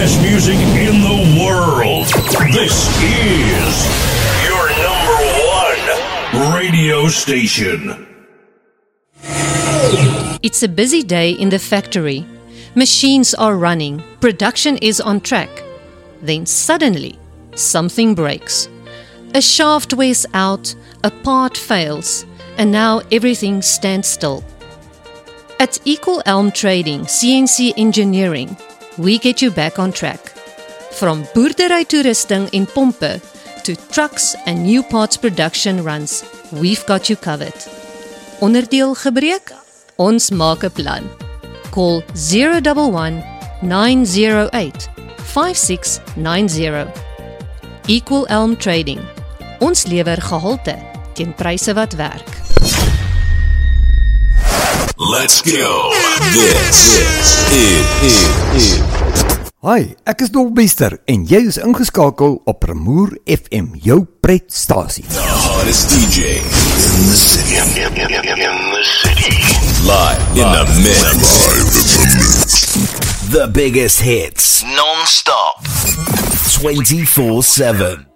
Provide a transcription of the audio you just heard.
best music in the world. This is your number one radio station. It's a busy day in the factory. Machines are running. Production is on track. Then suddenly, something breaks. A shaft wears out, a part fails, and now everything stands still. At Equal Elm Trading, CNC Engineering, we get you back on track. From boerdery toerusting en pompe to trucks and new parts production runs, we've got you covered. Onderdeel gebreek? Ons maak 'n plan. Call 011 908 5690. Equal Elm Trading. Ons lewer gehalte teen pryse wat werk. Let's go. This is. Hi, ek is Dolbester en jy is ingeskakel op Remoer FM, jou pretstasie. The hottest DJ in the city. In the city. Live in the mix. The biggest hits, non-stop, 24/7.